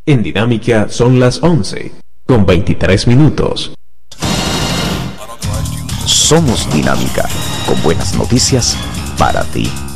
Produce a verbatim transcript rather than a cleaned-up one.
En Dinámica son las once, con veintitrés minutos. Somos Dinámica, con buenas noticias para ti.